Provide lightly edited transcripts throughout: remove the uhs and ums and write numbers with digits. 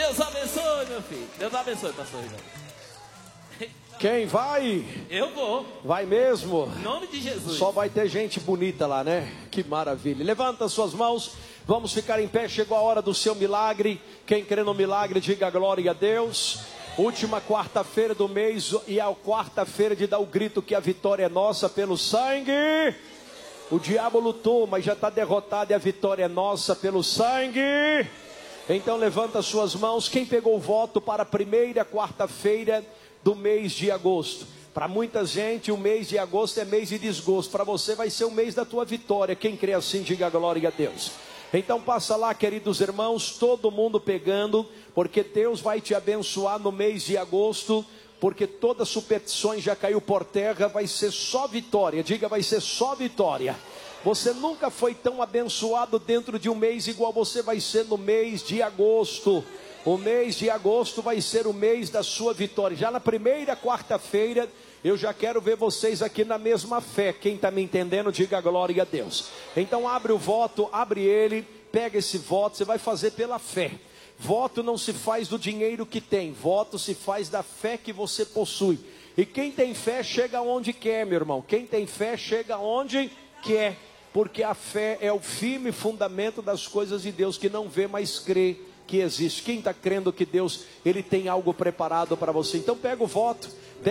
Deus abençoe, meu filho. Deus abençoe, pastor Reinaldo. Quem vai? Eu vou. Vai mesmo? Em nome de Jesus. Só vai ter gente bonita lá, né? Que maravilha. Levanta suas mãos. Vamos ficar em pé. Chegou a hora do seu milagre. Quem crê no milagre, diga glória a Deus. Última quarta-feira do mês e a quarta-feira de dar o grito que a vitória é nossa pelo sangue. O diabo lutou, mas já está derrotado e a vitória é nossa pelo sangue. Então levanta suas mãos. Quem pegou o voto para a primeira quarta-feira do mês de agosto? Para muita gente o mês de agosto é mês de desgosto. Para você vai ser o mês da tua vitória. Quem crê assim, diga glória a Deus. Então passa lá, queridos irmãos, todo mundo pegando, porque Deus vai te abençoar no mês de agosto, porque todas as superstições já caiu por terra, vai ser só vitória. Diga, vai ser só vitória. Você nunca foi tão abençoado dentro de um mês igual você vai ser no mês de agosto. O mês de agosto vai ser o mês da sua vitória. Já na primeira quarta-feira, eu já quero ver vocês aqui na mesma fé. Quem está me entendendo, diga glória a Deus. Então abre o voto, abre ele, pega esse voto, você vai fazer pela fé. Voto não se faz do dinheiro que tem, voto se faz da fé que você possui. E quem tem fé chega onde quer, meu irmão. Quem tem fé chega onde quer, porque a fé é o firme fundamento das coisas de Deus, que não vê, mas crê que existe. Quem está crendo que Deus, Ele tem algo preparado para você? Então pega o voto,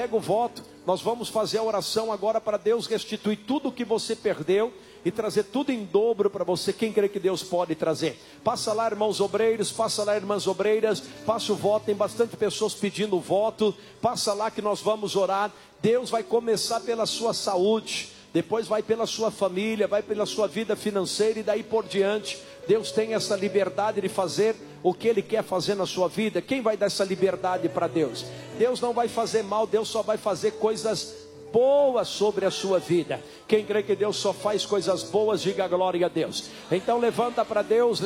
nós vamos fazer a oração agora para Deus restituir tudo o que você perdeu e trazer tudo em dobro para você. Quem crê que Deus pode trazer? Passa lá, irmãos obreiros, passa lá, irmãs obreiras, passa o voto, tem bastante pessoas pedindo o voto, passa lá que nós vamos orar. Deus vai começar pela sua saúde, depois vai pela sua família, vai pela sua vida financeira e daí por diante. Deus tem essa liberdade de fazer o que Ele quer fazer na sua vida. Quem vai dar essa liberdade para Deus? Deus não vai fazer mal, Deus só vai fazer coisas boas sobre a sua vida. Quem crê que Deus só faz coisas boas, diga glória a Deus. Então levanta para Deus,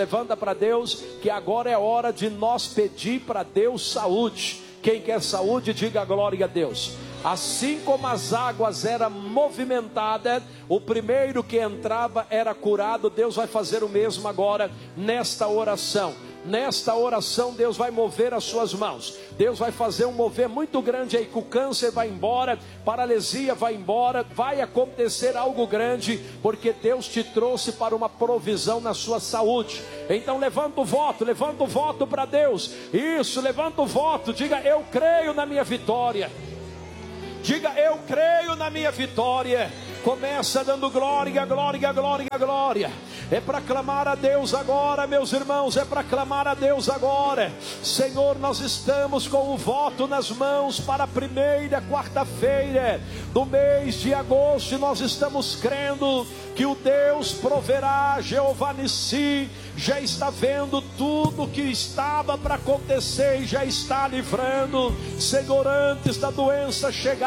que agora é hora de nós pedir para Deus saúde. Quem quer saúde, diga glória a Deus. Assim como as águas eram movimentadas, o primeiro que entrava era curado. Deus vai fazer o mesmo agora nesta oração. Nesta oração Deus vai mover as suas mãos. Deus vai fazer um mover muito grande aí, que o câncer vai embora, paralisia vai embora, vai acontecer algo grande, porque Deus te trouxe para uma provisão na sua saúde. Então levanta o voto para Deus. Isso, levanta o voto, diga eu creio na minha vitória. Diga eu creio na minha vitória. Começa dando glória, glória, glória, glória. É para clamar a Deus agora, meus irmãos. É para clamar a Deus agora. Senhor, nós estamos com o voto nas mãos para a primeira quarta-feira do mês de agosto. E nós estamos crendo que o Deus proverá. Jeová Nissi já está vendo tudo que estava para acontecer e já está livrando. Senhor, antes da doença chegar,